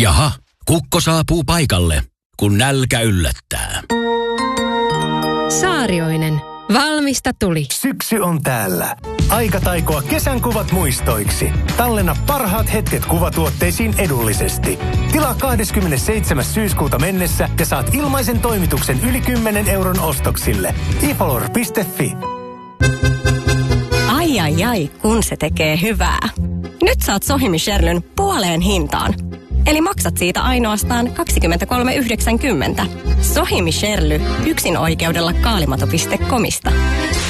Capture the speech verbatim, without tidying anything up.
Jaha, kukko saapuu paikalle, kun nälkä yllättää. Saarioinen. Valmista tuli. Syksy on täällä. Aika taikoa kesän kuvat muistoiksi. Tallenna parhaat hetket kuvatuotteisiin edullisesti. Tilaa kahdeskymmenesseitsemäs syyskuuta mennessä ja saat ilmaisen toimituksen yli kymmenen euron ostoksille. ifolor piste fi. Ai ai ai, kun se tekee hyvää. Nyt saat Sohimi Sherlyn puoleen hintaan. Eli maksat siitä ainoastaan kaksikymmentäkolme yhdeksänkymmentä. Sohimi Sherly, yksin oikeudella kaalimato piste comista.